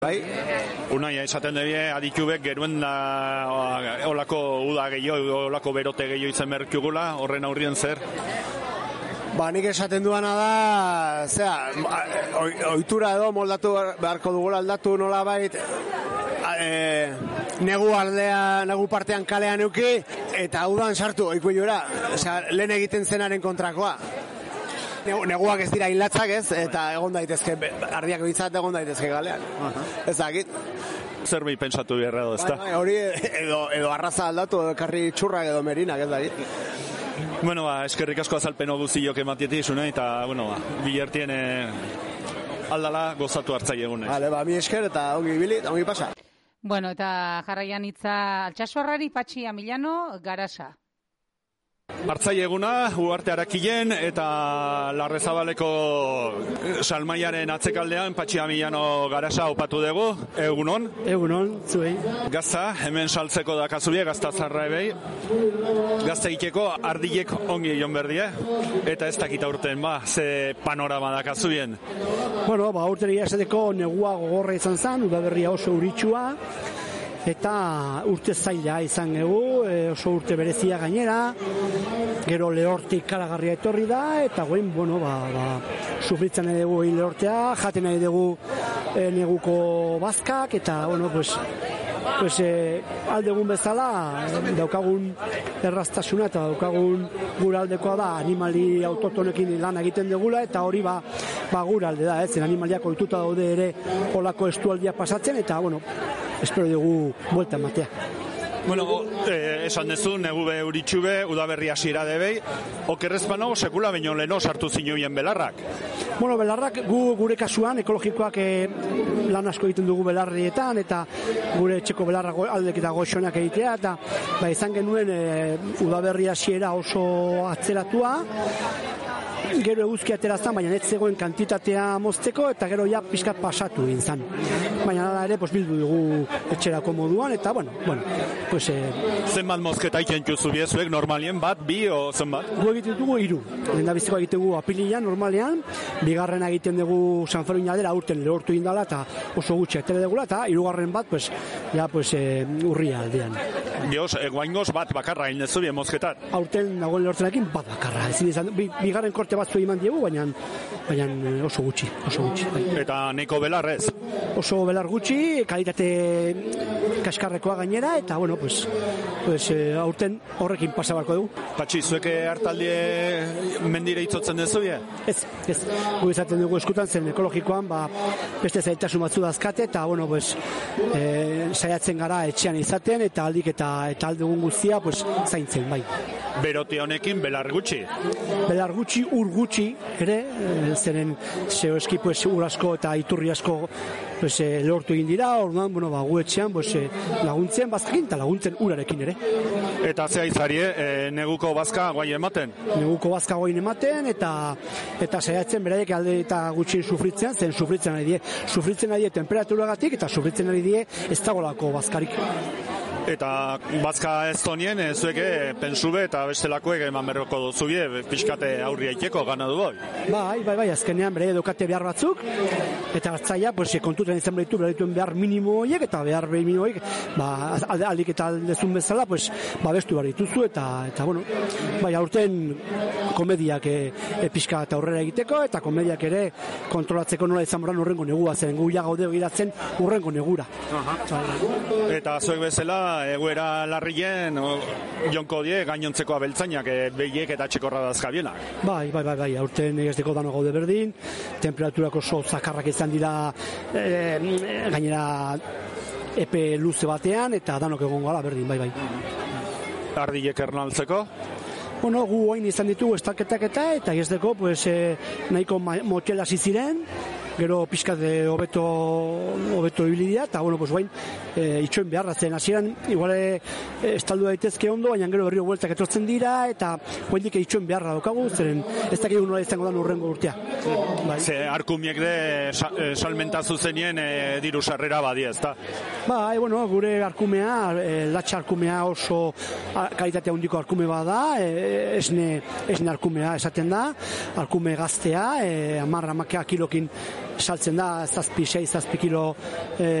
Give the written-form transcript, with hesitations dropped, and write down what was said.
Bai, Unaia esaten debie aditubek geruen olako uda gehiago, olako berote gehiago izan berkugula, horren aurrien zer? nik esaten duana da, ohitura edo moldatu beharko dugula aldatu nolabait, negu partean kalean euki, eta udan sartu oikuilura, lehen egiten zenaren kontrakoa. Neguak ez dira hilatzak ez, eta egon daitezke, ardiak bizat egon daitezke galean. Ez dakit. Zerbait pentsatu beharra edo, ezta? Hori edo arraza aldatu, edo karri txurrak edo merinak, ez dakit. Bueno, eskerrik asko azalpen guziok ematietik, eta, bilertien aldala gozatu hartzai egune. Vale, mi esker eta ongi bili, ongi pasa. Bueno, eta jarraian hitza Altsasuarrari Patxi Amillano Garasa. Hartzai eguna, Uarte Arakilen eta Larrezabaleko salmaiaren atzekaldean Patxi Amillano Garasa opatu dugu, egunon? Egunon, zuei. Gazta, hemen saltzeko dakazubie, gazta zarra ebei. Gazta ikeko ardilek ongi egon berdie, eta ez dakita urten, ze panorama dakazubien. Bueno, urteria esateko negua gogorra izan zen, udaberria oso uritsua, eta urte zaila izan egu, oso urte berezia gainera, gero lehortik kalagarria etorri da, eta guen, sufritzen nahi dugu lehortea, jaten nahi dugu neguko bazkak, eta, aldegun bezala daukagun erraztasuna eta daukagun gure aldekoa da animali autotonekin lan egiten dugula, eta hori gure alde da, animaliak ohituta daude ere olako estualdia pasatzen, eta espero dugu buelta ematea. Esan dezu, negu be uritxube, udaberri hasiera debei, okerrezpano sekula baino leno sartu zinuien belarrak. Belarrak gure kasuan ekologikoak lan asko egiten dugu belarrietan, eta gure etxeko belarrak aldek eta goxonak egitea, eta izan genuen udaberri hasiera oso atzeratua, gero eguzki aterazan, baina ez zegoen kantitatea mozteko, eta gero ja pixkat pasatu egin zan. Baina nada ere, bildu dugu etxerako moduan, eta Zenbat mozketa ikentu zubiezuek, normalien bat, bi o zenbat? Gu egiten dugu 3. Lehendabizikoa egiten dugu apirilean, normalean, bigarrena egiten dugu San Fermin aldera, urten lehortu indala, eta oso gutxi atera dugula, eta 3. bat, urria aldean. Dios, guaingoz bat bakarra egin zubien mozketat? Aurten nagoen lehortzenekin bat bakarra. Bigarren korte batzu eman diegu, baina oso gutxi. Eta neko belarrez? Oso belar gutxi, kalitate kaskarrekoa gainera, eta aurten horrekin pasa barko dugu. Patxi, zueke hartaldie mendire itzotzen dezubie? Ez. Gu izaten dugu eskutan zen ekologikoan, beste zaitasun batzu dazkate, eta saiatzen gara etxean izaten, eta aldik eta aldegun guztia zaintzen, bai. Berote honekin belar gutxi? Belar gutxi, ur gutxi, ere, zeren zeoeski ur asko eta iturri asko lehortu egin dira, orduan, gu etxean laguntzen bazkakin eta laguntzen urarekin ere. Eta zea izarie, neguko bazka guai ematen? Neguko bazka guai ematen, eta saiatzen beraiek alde eta gutxin sufritzen, zen sufritzen ari die temperaturagatik, eta sufritzen ari die ez dagolako bazkarik. Eta bazka ez zonien, zueke pensube eta bestelakoek eman berroko duzubie, pixkate aurria iteko gana du boi? Bai, azkenean bere edukate behar batzuk, eta hartzaia, kontuten izan berituen behar minimo horiek, eta behar minimo horiek, aldik eta aldezun bezala, bestu behar dituzu, eta aurten komediak pixka eta aurrera egiteko, eta komediak ere kontrolatzeko nola izan boran urrengo negua, zen gu ja gaude giratzen urrengo negura. Eta zuek bezala, egoera larrien jonko die gainontzeko abeltzainak behiek eta txekorra dazkabienak. Bai, aurten ez deko dano gaude berdin, temperaturak oso zakarrak izan dira gainera epe luze batean, eta danok egon gala berdin, bai. Ardilek ernaltzeko? Gu hain izan ditugu estalketak eta ez deko nahiko motxela ziren, gero pixkat hobeto ibilidia, eta guain itxoen beharra zen. Hasieran igual estaldu daitezke ondo, baina gero berriro bueltak etortzen dira, eta guaindik itxoen beharra daukagu, zeren ez dakigu nola izango da urrengo urtea. Ze arkumiek de salmenta zuzenien diru sarrera badia, ez da? Gure arkumea, latxa arkumea oso kalitatea handiko arkume bada, esne arkumea esaten da, arkume gaztea, 10 kilokin saltzen da, 7-6 kilo